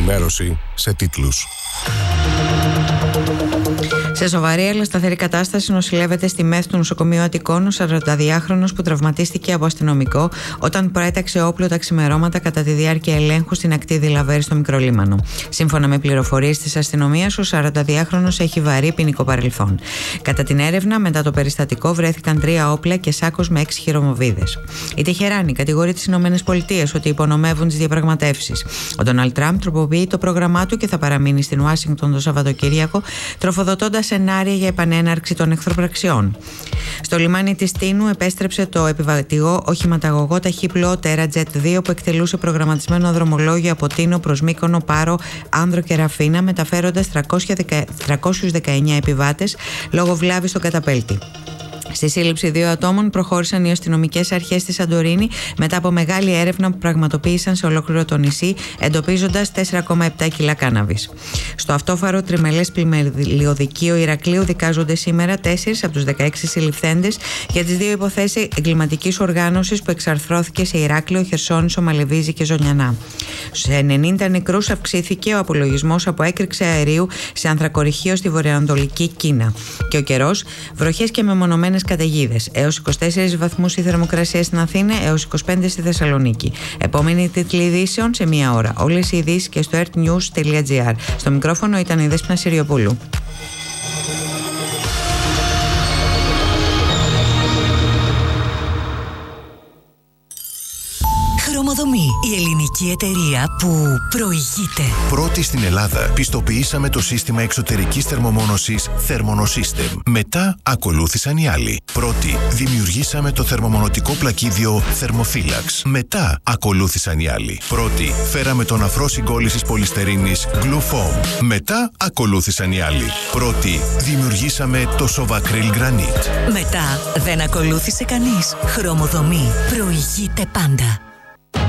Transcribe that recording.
ενημέρωση σε τίτλους. Σε σοβαρή αλλά σταθερή κατάσταση νοσηλεύεται στη ΜΕΘ του νοσοκομείου Αττικών ο 42χρονος που τραυματίστηκε από αστυνομικό όταν προέταξε όπλο τα ξημερώματα κατά τη διάρκεια ελέγχου στην ακτή Διλαβέρη στο Μικρολίμανο. Σύμφωνα με πληροφορίες της αστυνομίας, ο 42χρονος έχει βαρύ ποινικό παρελθόν. Κατά την έρευνα, μετά το περιστατικό, βρέθηκαν 3 όπλα και σάκος με 6 χειρομοβίδες. Η Τεχεράνη κατηγορεί τις ΗΠΑ ότι υπονομεύουν τις διαπραγματεύσεις. Ο Ντόναλντ Τραμπ τροποποιεί το πρόγραμμά του και θα παραμείνει στην Ουάσιγκτον το Σαββατοκύριακο, τροφοδοτώντας σενάρια για επανέναρξη των εχθροπραξιών. Στο λιμάνι της Τίνου επέστρεψε το επιβατηγό οχηματαγωγό ταχύπλοο TerraJet 2 που εκτελούσε προγραμματισμένο δρομολόγιο από Τίνο προς Μύκονο, Πάρο, Άνδρο και Ραφίνα, μεταφέροντας 319 επιβάτες λόγω βλάβης στον καταπέλτη. Στη σύλληψη 2 ατόμων προχώρησαν οι αστυνομικές αρχές στη Σαντορίνη μετά από μεγάλη έρευνα που πραγματοποίησαν σε ολόκληρο το νησί, εντοπίζοντας 4,7 κιλά κάναβης. Στο αυτόφαρο τριμελές πλημελιωδικείο Ηρακλείου δικάζονται σήμερα 4 από τους 16 συλληφθέντες για τις 2 υποθέσεις εγκληματικής οργάνωσης που εξαρθρώθηκε σε Ηράκλειο, Χερσόνησο, Μαλεβίζη και Ζωνιανά. Σε 90 νεκρούς αυξήθηκε ο απολογισμός από έκρηξη αερίου σε ανθρακοριχείο στη βορειοανατολική Κίνα. Και ο καιρός, βροχές και μεμονωμένες καταιγίδες. Έως 24 βαθμούς η θερμοκρασία στην Αθήνα, έως 25 στη Θεσσαλονίκη. Επόμενη τίτλη ειδήσεων σε 1 ώρα. Όλες οι ειδήσεις και στο earthnews.gr. Στο μικρόφωνο ήταν η Δέσποινα Συριοπούλου. Χρωμοδομή, η ελληνική εταιρεία που προηγείται. Πρώτη στην Ελλάδα πιστοποιήσαμε το σύστημα εξωτερικής θερμομόνωσης Thermonosystem. Μετά ακολούθησαν οι άλλοι. Πρώτη δημιουργήσαμε το θερμομονωτικό πλακίδιο Thermophilax. Μετά ακολούθησαν οι άλλοι. Πρώτη φέραμε τον αφρό συγκόλλησης πολυστερίνης Glufoam. Μετά ακολούθησαν οι άλλοι. Πρώτη δημιουργήσαμε το Sovacryl Granite. Μετά δεν ακολούθησε κανείς. Χρωμοδομή προηγείται πάντα.